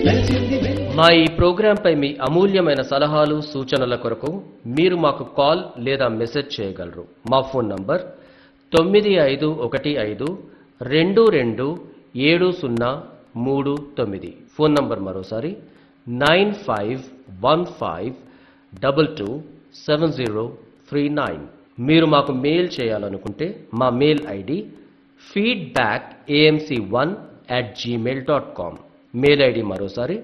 మా ఈ ప్రోగ్రాంపై మీ అమూల్యమైన సలహాలు సూచనల కొరకు మీరు మాకు కాల్ లేదా మెసేజ్ చేయగలరు. మా ఫోన్ నంబర్ 9515227039. ఫోన్ నంబర్ మరోసారి 9515227039. మీరు మాకు మెయిల్ చేయాలనుకుంటే మా mail ID feedbackamc1@gmail.com. Mail ID మరోసారి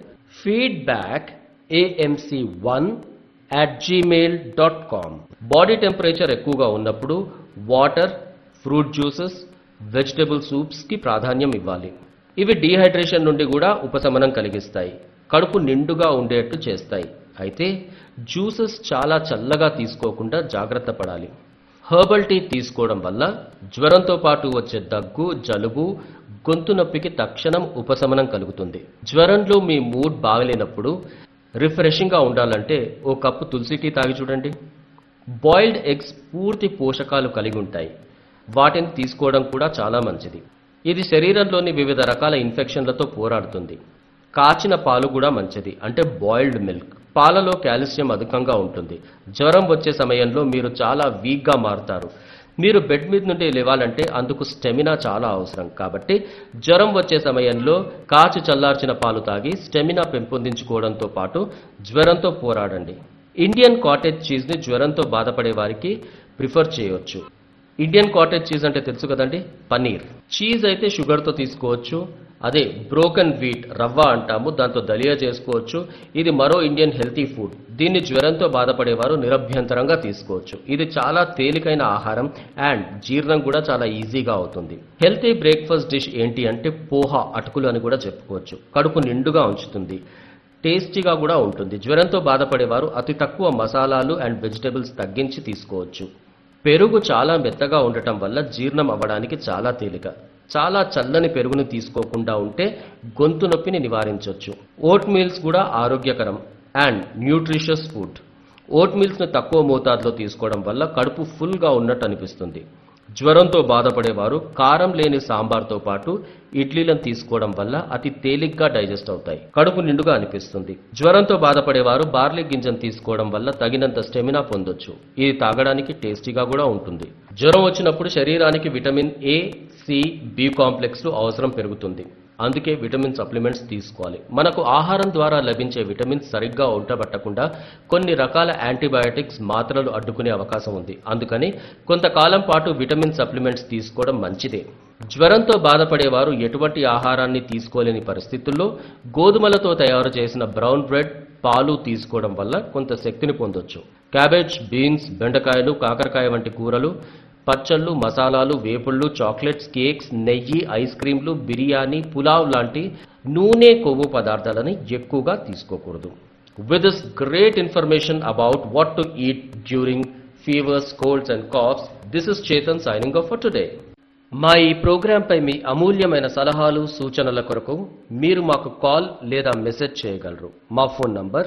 feedbackamc1@gmail.com. బాడీ టెంపరేచర్ ఎక్కువగా ఉన్నప్పుడు water, fruit juices, vegetable soups కి ప్రాధాన్యం ఇవ్వాలి. ఇవి డీహైడ్రేషన్ నుండి కూడా ఉపశమనం కలిగిస్తాయి, కడుపు నిండుగా ఉండేట్టు చేస్తాయి. అయితే జ్యూసెస్ చాలా చల్లగా తీసుకోకుండా జాగ్రత్త పడాలి. హెర్బల్ టీ తీసుకోవడం వల్ల జ్వరంతో పాటు వచ్చే దగ్గు, జలుబు, గొంతు నొప్పికి తక్షణం ఉపశమనం కలుగుతుంది. జ్వరంలో మీ మూడ్ బాగలేనప్పుడు రిఫ్రెషింగ్గా ఉండాలంటే ఓ కప్పు తులసి టీ తాగి చూడండి. బాయిల్డ్ ఎగ్స్ పూర్తి పోషకాలు కలిగి ఉంటాయి. వాటిని తీసుకోవడం కూడా చాలా మంచిది. ఇది శరీరంలోని వివిధ రకాల ఇన్ఫెక్షన్లతో పోరాడుతుంది. కాచిన పాలు కూడా మంచిది, అంటే బాయిల్డ్ మిల్క్. పాలలో కాల్షియం అధికంగా ఉంటుంది. జ్వరం వచ్చే సమయంలో మీరు చాలా వీక్గా మారుతారు. మీరు బెడ్ మీద నుండి లేవాలంటే అందుకు స్టెమినా చాలా అవసరం. కాబట్టి జ్వరం వచ్చే సమయంలో కాచి చల్లార్చిన పాలు తాగి స్టెమినా పెంపొందించుకోవడంతో పాటు జ్వరంతో పోరాడండి. ఇండియన్ కాటేజ్ చీజ్ని జ్వరంతో బాధపడే వారికి ప్రిఫర్ చేయొచ్చు. ఇండియన్ కాటేజ్ చీజ్ అంటే తెలుసు కదండి, పన్నీర్. చీజ్ అయితే షుగర్తో తీసుకోవచ్చు. అదే బ్రోకెన్ వీట్ రవ్వ అంటాము, దాంతో దలియా చేసుకోవచ్చు. ఇది మరో ఇండియన్ హెల్తీ ఫుడ్. దీన్ని జ్వరంతో బాధపడేవారు నిరభ్యంతరంగా తీసుకోవచ్చు. ఇది చాలా తేలికైన ఆహారం అండ్ జీర్ణం కూడా చాలా ఈజీగా అవుతుంది. హెల్తీ బ్రేక్ఫాస్ట్ డిష్ ఏంటి అంటే పోహా, అటుకులు అని కూడా చెప్పుకోవచ్చు. కడుపు నిండుగా ఉంచుతుంది, టేస్టీగా కూడా ఉంటుంది. జ్వరంతో బాధపడేవారు అతి తక్కువ మసాలాలు అండ్ వెజిటబుల్స్ తగ్గించి తీసుకోవచ్చు. పెరుగు చాలా మెత్తగా ఉండటం వల్ల జీర్ణం అవ్వడానికి చాలా తేలిక. చాలా చల్లని పెరుగుని తీసుకోకుండా ఉంటే గొంతు నొప్పిని నివారించవచ్చు. ఓట్ మీల్స్ కూడా ఆరోగ్యకరం అండ్ న్యూట్రిషియస్ ఫుడ్. ఓట్ మీల్స్ను తక్కువ మోతాదులో తీసుకోవడం వల్ల కడుపు ఫుల్గా ఉన్నట్టు అనిపిస్తుంది. జ్వరంతో బాధపడేవారు కారం లేని సాంబార్తో పాటు ఇడ్లీలను తీసుకోవడం వల్ల అతి తేలిగ్గా డైజెస్ట్ అవుతాయి, కడుపు నిండుగా అనిపిస్తుంది. జ్వరంతో బాధపడేవారు బార్లీ గింజను తీసుకోవడం వల్ల తగినంత స్టెమినా పొందొచ్చు. ఇది తాగడానికి టేస్టీగా కూడా ఉంటుంది. జ్వరం వచ్చినప్పుడు శరీరానికి విటమిన్ ఏ, సి, బి కాంప్లెక్స్లు అవసరం పెరుగుతుంది. అందుకే విటమిన్ సప్లిమెంట్స్ తీసుకోవాలి. మనకు ఆహారం ద్వారా లభించే విటమిన్స్ సరిగ్గా ఉండబట్టకుండా కొన్ని రకాల యాంటీబయాటిక్స్, మాత్రలు అడ్డుకునే అవకాశం ఉంది. అందుకని కొంతకాలం పాటు విటమిన్ సప్లిమెంట్స్ తీసుకోవడం మంచిదే. జ్వరంతో బాధపడేవారు ఎటువంటి ఆహారాన్ని తీసుకోలేని పరిస్థితుల్లో గోధుమలతో తయారు చేసిన బ్రౌన్ బ్రెడ్, పాలు తీసుకోవడం వల్ల కొంత శక్తిని పొందొచ్చు. క్యాబేజ్, బీన్స్, బెండకాయలు, కాకరకాయ వంటి కూరలు, పచ్చళ్ళు, మసాలాలు, వేపుళ్ళు, చాక్లెట్స్, కేక్స్, నెయ్యి, ఐస్ క్రీంలు, బిర్యానీ, పులావ్ లాంటి నూనె, కొవ్వు పదార్థాలని ఎక్కువగా తీసుకోకూడదు. With this great information about what to eat during fevers, colds and coughs, this is Chetan signing off for today. మా ఈ ప్రోగ్రాంపై మీ అమూల్యమైన సలహాలు సూచనల కొరకు మీరు మాకు కాల్ లేదా మెసేజ్ చేయగలరు. మా ఫోన్ నంబర్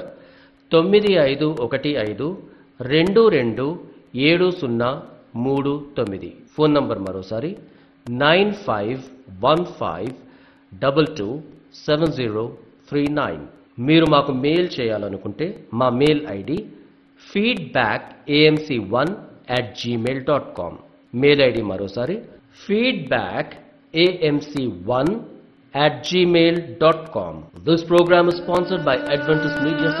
9515227039. ఫోన్ నంబర్ మరోసారి 9515227039. మీరు మాకు మెయిల్ చేయాలనుకుంటే మా mail ID feedbackamc1@gmail.com. Mail ID మరోసారి feedbackamc1@gmail.com. This program is sponsored by Adventist Media